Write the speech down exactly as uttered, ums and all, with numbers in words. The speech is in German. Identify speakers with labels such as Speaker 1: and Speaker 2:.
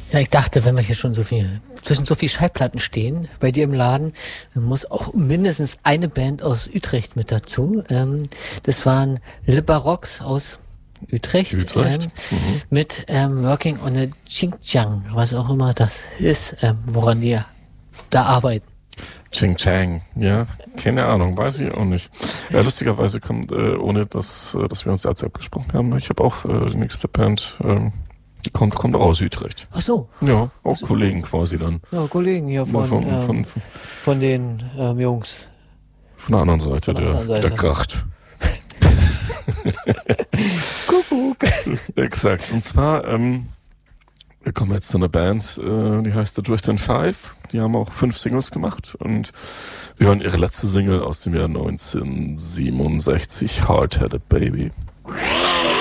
Speaker 1: Ja, ich dachte, wenn wir hier schon so viel, zwischen so viel Schallplatten stehen, bei dir im Laden, dann muss auch mindestens eine Band aus Utrecht mit dazu. Ähm, das waren Libbarox aus Utrecht,
Speaker 2: Utrecht.
Speaker 1: Ähm,
Speaker 2: mhm.
Speaker 1: mit ähm, Working on a Xinjiang, was auch immer das ist, ähm, woran die da arbeiten.
Speaker 2: Ching Chang, ja, keine Ahnung, weiß ich auch nicht. Ja, lustigerweise kommt, äh, ohne dass, äh, dass wir uns dazu abgesprochen haben, ich habe auch äh, die nächste Band, ähm, die kommt, kommt auch aus Utrecht.
Speaker 1: Ach so.
Speaker 2: Ja, auch
Speaker 1: so.
Speaker 2: Kollegen quasi dann.
Speaker 1: Ja, Kollegen hier von,
Speaker 2: von,
Speaker 1: ähm,
Speaker 2: von, von,
Speaker 1: von den ähm, Jungs.
Speaker 2: Von der anderen Seite,
Speaker 1: Von der
Speaker 2: der,
Speaker 1: anderen Seite.
Speaker 2: der Kracht.
Speaker 1: Kuckuck.
Speaker 2: Exakt. Und zwar, ähm, wir kommen jetzt zu einer Band, äh, die heißt The Drift and Five. Die haben auch fünf Singles gemacht und wir hören ihre letzte Single aus dem Jahr neunzehnhundertsiebenundsechzig, Hard-Headed Baby.